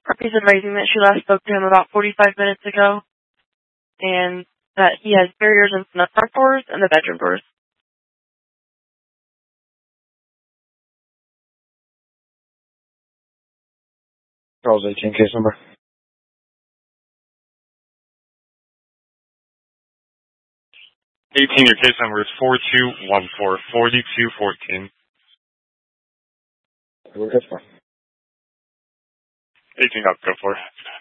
He's advising that she last spoke to him about 45 minutes ago, and that he has barriers in the front doors and the bedroom doors. Charles 18, case number. 18, your case number is 4214-4214. We're good for. 18 up, go for it.